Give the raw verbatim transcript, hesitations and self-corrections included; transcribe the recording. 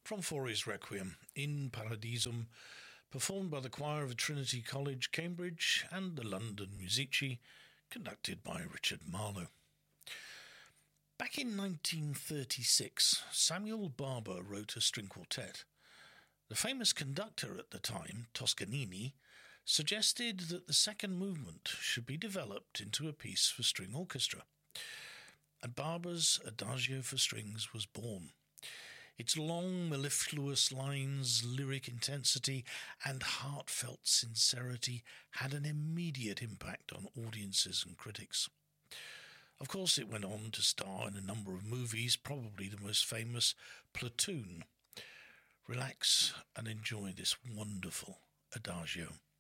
from Fauré's Requiem in Paradisum, performed by the choir of Trinity College, Cambridge, and the London Musici, conducted by Richard Marlowe. Back in nineteen thirty-six, Samuel Barber wrote a string quartet. The famous conductor at the time, Toscanini, suggested that the second movement should be developed into a piece for string orchestra, and Barber's Adagio for Strings was born. Its long, mellifluous lines, lyric intensity, and heartfelt sincerity had an immediate impact on audiences and critics. Of course, it went on to star in a number of movies, probably the most famous, Platoon. Relax and enjoy this wonderful Adagio.